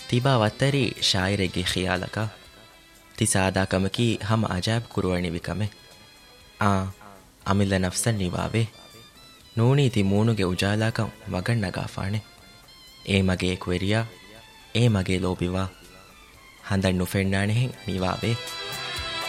ತಿಬಾ ವತ್ತರಿ ಶಾಯಿರೆಗೆ ಖಿಯಾಲಕ ತಿ ಸಾದಾಕಮಕಿ ಹಮ ಅಜಾಬ್ ಕುರುವಣಿವಿಕಮೆ ಆ ಅಮಿಲ್ಲ ನಫ್ಸನ್ ನಿವಾವೆ ನೂಣೀತಿ ಮೂಣುಗೆ ಉಜಾಲಾಕಂ ವಗಣ್ಣಗಾಫಾಣೆ ಏ ಮಗೆ ಕುವೆರಿಯಾ ಏ ಮಗೆ ಲೋಬಿವಾ ಹಂದಣ್ಣು ಫೆಣ್ಣಾಣೆಹೆಂ ನಿವಾವೆ